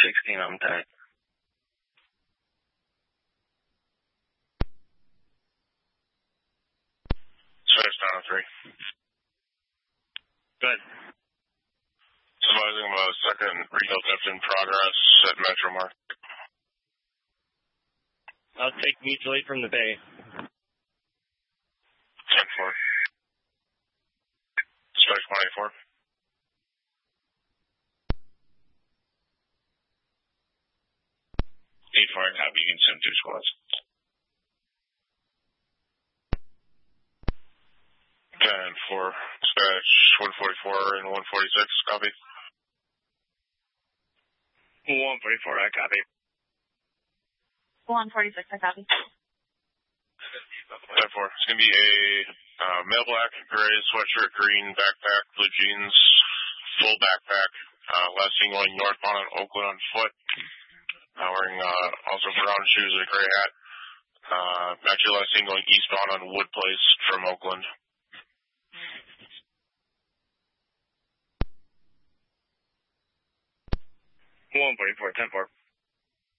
16 on tag. Switch down to 3. Good. Advising about second regional theft in progress at Metro Mark. I'll take mutual aid from the bay. 10-4. Strike 24. 8-4, copy. You can send 2 squads. 10-4. Dispatch 144 and 146, copy. 144, I copy. 146, I copy. 10-4. It's going to be a male black, gray sweatshirt, green backpack, blue jeans, full backpack. Last seen going northbound on Oakland on foot. Wearing also brown shoes and a gray hat. Actually last seen going eastbound on Wood Place from Oakland. One 44, 10-4.